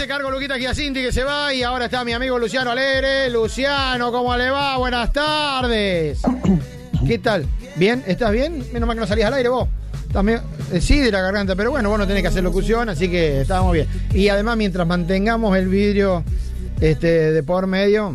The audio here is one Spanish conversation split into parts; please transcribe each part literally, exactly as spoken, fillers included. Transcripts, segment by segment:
hace cargo Luquita Giacinti, que se va, y ahora está mi amigo Luciano Alegre. Luciano, ¿cómo le va? Buenas tardes. ¿Qué tal? ¿Bien? ¿Estás bien? Menos mal que no salías al aire vos. También, eh, sí, de la garganta, pero bueno, vos no tenés que hacer locución, así que estábamos bien. Y además, mientras mantengamos el vidrio este, de por medio,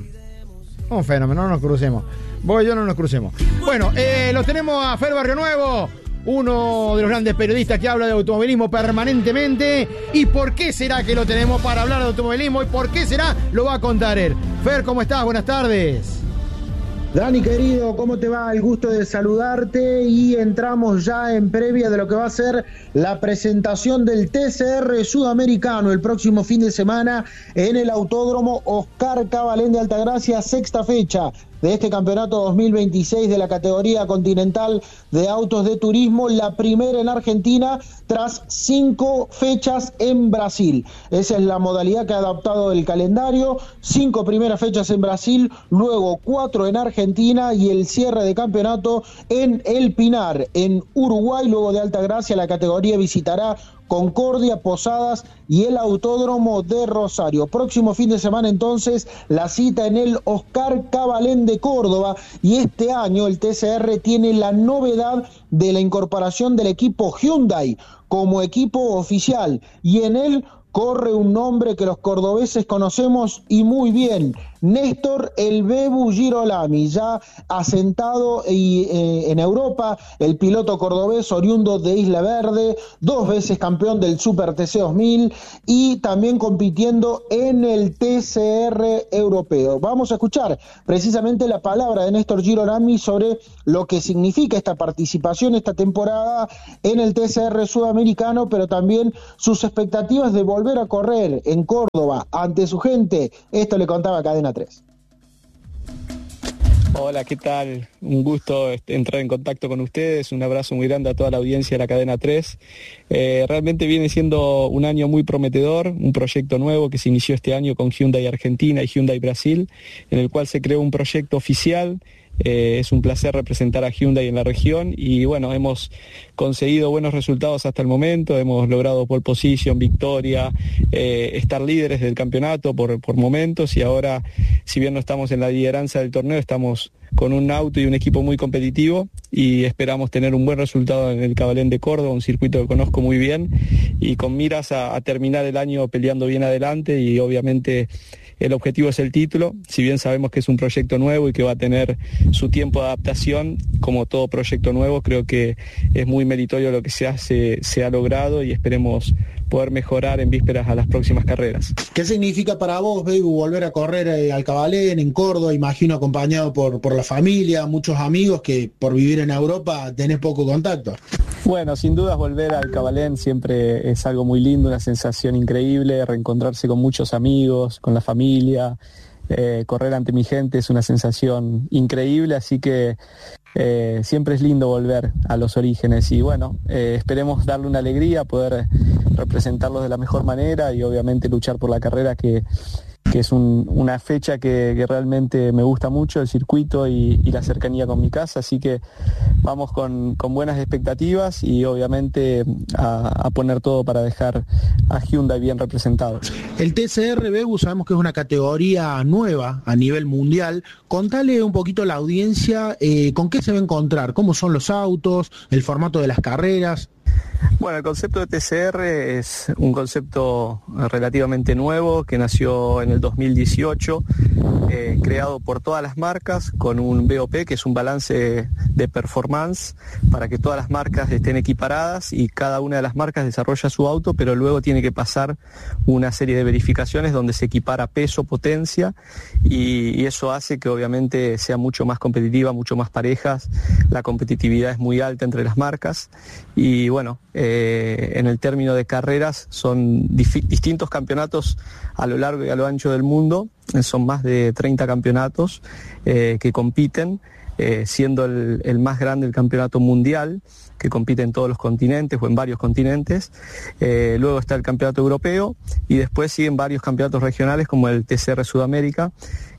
un fenómeno, no nos crucemos. Vos y yo no nos crucemos. Bueno, eh, los tenemos a Fer Barrio Nuevo, uno de los grandes periodistas que habla de automovilismo permanentemente. ¿Y por qué será que lo tenemos para hablar de automovilismo? ¿Y por qué será? Lo va a contar él. Fer, ¿cómo estás? Buenas tardes. Dani, querido, ¿cómo te va? El gusto de saludarte, y entramos ya en previa de lo que va a ser la presentación del T C R Sudamericano el próximo fin de semana en el Autódromo Oscar Cabalén de Altagracia, sexta fecha de este campeonato dos mil veintiséis de la categoría continental de autos de turismo, la primera en Argentina tras cinco fechas en Brasil. Esa es la modalidad que ha adaptado el calendario, cinco primeras fechas en Brasil, luego cuatro en Argentina y el cierre de campeonato en El Pinar, en Uruguay. Luego de Altagracia la categoría visitará Concordia, Posadas y el Autódromo de Rosario. Próximo fin de semana entonces la cita en el Oscar Cabalén de Córdoba, y este año el T C R tiene la novedad de la incorporación del equipo Hyundai como equipo oficial, y en él corre un nombre que los cordobeses conocemos y muy bien, Néstor El Bebu Girolami, ya asentado y, eh, en Europa, el piloto cordobés oriundo de Isla Verde, dos veces campeón del Super T C dos mil y también compitiendo en el T C R europeo. Vamos a escuchar precisamente la palabra de Néstor Girolami sobre lo que significa esta participación esta temporada en el T C R sudamericano, pero también sus expectativas de volver a correr en Córdoba ante su gente. Esto le contaba Cadena tres. Hola, ¿qué tal? Un gusto entrar en contacto con ustedes, un abrazo muy grande a toda la audiencia de la Cadena tres. Eh, realmente viene siendo un año muy prometedor, un proyecto nuevo que se inició este año con Hyundai Argentina y Hyundai Brasil, en el cual se creó un proyecto oficial. Eh, es un placer representar a Hyundai en la región y bueno, hemos conseguido buenos resultados hasta el momento, hemos logrado pole position, victoria, eh, estar líderes del campeonato por, por momentos, y ahora, si bien no estamos en la lideranza del torneo, estamos con un auto y un equipo muy competitivo y esperamos tener un buen resultado en el Cabalén de Córdoba, un circuito que conozco muy bien, y con miras a, a terminar el año peleando bien adelante, y obviamente el objetivo es el título, si bien sabemos que es un proyecto nuevo y que va a tener su tiempo de adaptación, como todo proyecto nuevo. Creo que es muy meritorio lo que se ha, se, se ha logrado, y esperemos poder mejorar en vísperas a las próximas carreras. ¿Qué significa para vos, Bebu, volver a correr eh, al Cabalén, en Córdoba, imagino acompañado por, por la familia, muchos amigos que por vivir en Europa tenés poco contacto? Bueno, sin dudas volver al Cabalén siempre es algo muy lindo, una sensación increíble, reencontrarse con muchos amigos, con la familia, eh, correr ante mi gente es una sensación increíble, así que eh, siempre es lindo volver a los orígenes, y bueno, eh, esperemos darle una alegría, poder representarlos de la mejor manera y obviamente luchar por la carrera, que que es un, una fecha que, que realmente me gusta mucho, el circuito y, y la cercanía con mi casa, así que vamos con, con buenas expectativas y obviamente a, a poner todo para dejar a Hyundai bien representado. El T C R, Bebu, sabemos que es una categoría nueva a nivel mundial. Contale un poquito a la audiencia eh, con qué se va a encontrar, cómo son los autos, el formato de las carreras. Bueno, el concepto de T C R es un concepto relativamente nuevo que nació en el dos mil dieciocho, eh, creado por todas las marcas con un B O P, que es un balance de performance, para que todas las marcas estén equiparadas y cada una de las marcas desarrolla su auto, pero luego tiene que pasar una serie de verificaciones donde se equipara peso, potencia, y, y eso hace que obviamente sea mucho más competitiva, mucho más parejas. La competitividad es muy alta entre las marcas y bueno, eh, en el término de carreras son dif- distintos campeonatos a lo largo y a lo ancho del mundo, son más de treinta campeonatos eh, que compiten, eh, siendo el, el más grande el campeonato mundial, que compite en todos los continentes o en varios continentes. Eh, luego está el campeonato europeo y después siguen varios campeonatos regionales como el T C R Sudamérica,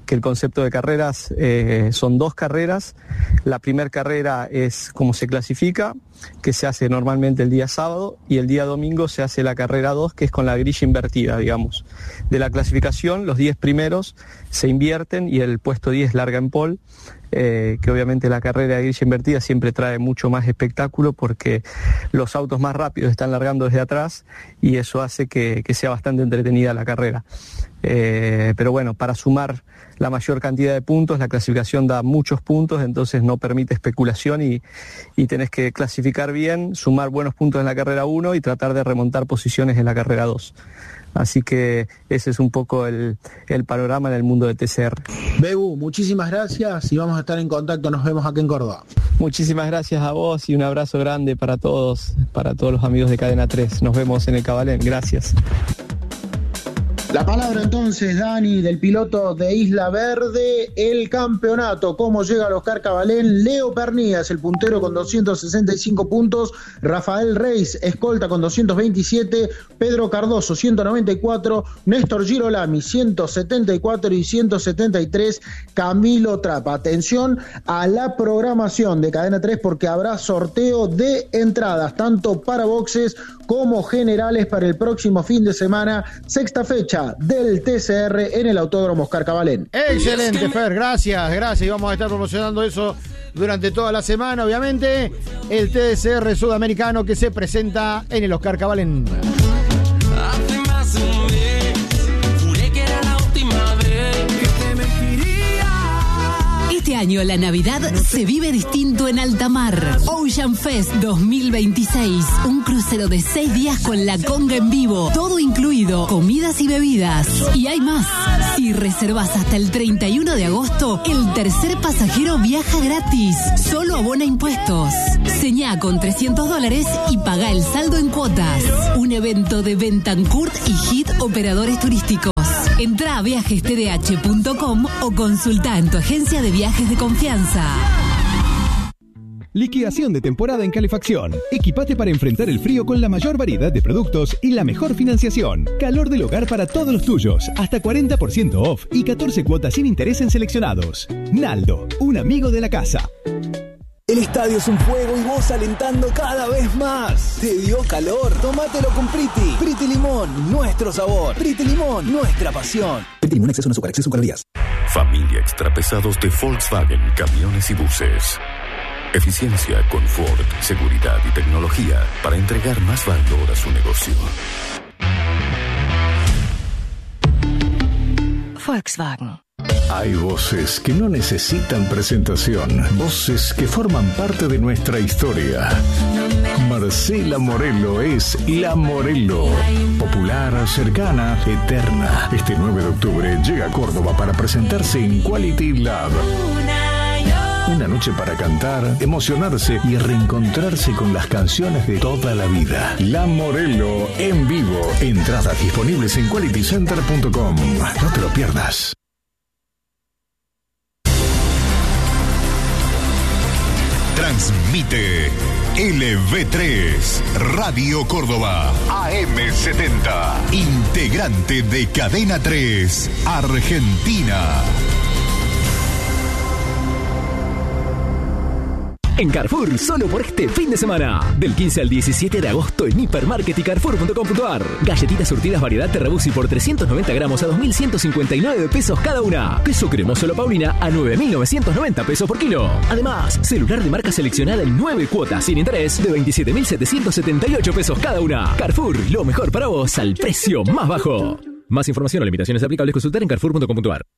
que el concepto de carreras eh, son dos carreras. La primera carrera es cómo se clasifica, que se hace normalmente el día sábado, y el día domingo se hace la carrera dos, que es con la grilla invertida, digamos. De la clasificación, los diez primeros se invierten y el puesto diez larga en pole, eh, que obviamente la carrera de grilla invertida siempre trae mucho más espectáculo porque los autos más rápidos están largando desde atrás y eso hace que, que sea bastante entretenida la carrera. Eh, pero bueno, para sumar la mayor cantidad de puntos, la clasificación da muchos puntos, entonces no permite especulación y, y tenés que clasificar bien, sumar buenos puntos en la carrera uno y tratar de remontar posiciones en la carrera dos. Así que ese es un poco el, el panorama en el mundo de T C R. Bebu, muchísimas gracias y vamos a estar en contacto, nos vemos aquí en Córdoba. Muchísimas gracias a vos y un abrazo grande para todos, para todos los amigos de Cadena tres. Nos vemos en el Cabalén, gracias. La palabra entonces, Dani, del piloto de Isla Verde, el campeonato, cómo llega al Oscar Cabalén. Leo Pernías, el puntero con doscientos sesenta y cinco puntos, Rafael Reis, escolta con doscientos veintisiete, Pedro Cardoso ciento noventa y cuatro, Néstor Girolami ciento setenta y cuatro y ciento setenta y tres, Camilo Trapa. Atención a la programación de Cadena tres porque habrá sorteo de entradas, tanto para boxes como generales para el próximo fin de semana, sexta fecha del T C R en el Autódromo Oscar Cabalén. Excelente, Fer, gracias, gracias. Y vamos a estar promocionando eso durante toda la semana, obviamente. El T C R sudamericano que se presenta en el Oscar Cabalén. Este año la Navidad se vive distinto en alta mar. Ocean Fest dos mil veintiséis. Un crucero de seis días con la conga en vivo. Todo incluido, comidas y bebidas. Y hay más. Si reservas hasta el treinta y uno de agosto, el tercer pasajero viaja gratis. Solo abona impuestos. Señá con trescientos dólares y paga el saldo en cuotas. Un evento de Bentancourt y Hit Operadores Turísticos. Entrá a viajes t d h punto com o consulta en tu agencia de viajes de confianza. Liquidación de temporada en calefacción. Equipate para enfrentar el frío con la mayor variedad de productos y la mejor financiación. Calor del hogar para todos los tuyos. Hasta cuarenta por ciento off y catorce cuotas sin interés en seleccionados. Naldo, un amigo de la casa. El estadio es un fuego y vos alentando cada vez más. ¿Te dio calor? Tómatelo con Priti. Priti Limón, nuestro sabor. Priti Limón, nuestra pasión. Priti Limón, exceso en azúcar, exceso en calorías. Familia extrapesados de Volkswagen, camiones y buses. Eficiencia, confort, seguridad y tecnología para entregar más valor a su negocio. Volkswagen. Hay voces que no necesitan presentación, voces que forman parte de nuestra historia. Marcela Morelo es La Morelo, popular, cercana, eterna. Este nueve de octubre llega a Córdoba para presentarse en Quality Lab. Una noche para cantar, emocionarse y reencontrarse con las canciones de toda la vida. La Morelo en vivo. Entradas disponibles en quality center punto com. No te lo pierdas. Transmite L V tres, Radio Córdoba, A M setenta, integrante de Cadena tres, Argentina. En Carrefour, solo por este fin de semana. Del quince al diecisiete de agosto en Hipermarket y Carrefour punto com punto a r. Galletitas surtidas variedad Terrabusi por trescientos noventa gramos a dos mil ciento cincuenta y nueve pesos cada una. Queso cremoso La Paulina a nueve mil novecientos noventa pesos por kilo. Además, celular de marca seleccionada en nueve cuotas sin interés de veintisiete mil setecientos setenta y ocho pesos cada una. Carrefour, lo mejor para vos al precio más bajo. Más información o limitaciones aplicables consultar en Carrefour punto com punto a r.